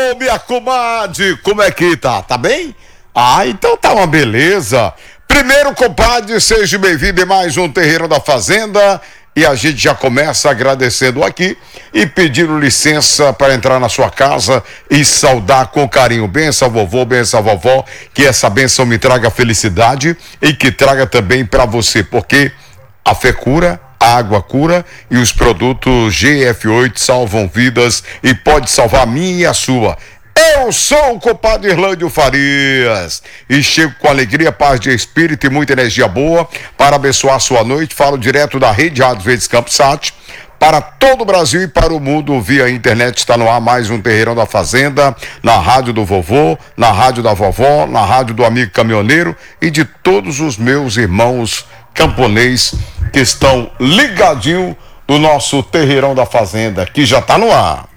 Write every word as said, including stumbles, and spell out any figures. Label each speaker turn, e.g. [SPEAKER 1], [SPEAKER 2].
[SPEAKER 1] Ô, minha comadre, como é que tá? Tá bem? Ah, então tá uma beleza. Primeiro, compadre, seja bem-vindo em mais um Terreiro da Fazenda. E a gente já começa agradecendo aqui e pedindo licença para entrar na sua casa e saudar com carinho. Benção, vovô, benção, vovó, que essa benção me traga felicidade e que traga também para você, porque a fé cura, a água cura e os produtos G F oito salvam vidas e pode salvar a minha e a sua. Eu sou o compadre Irlândio Farias e chego com alegria, paz de espírito e muita energia boa para abençoar a sua noite. Falo direto da Rede Rádio Verdes Campos Sat para todo o Brasil e para o mundo via internet. Está no ar mais um Terreirão da Fazenda, na rádio do vovô, na rádio da vovó, na rádio do amigo caminhoneiro e de todos os meus irmãos camponês que estão ligadinho no nosso Terreirão da Fazenda, que já está no ar.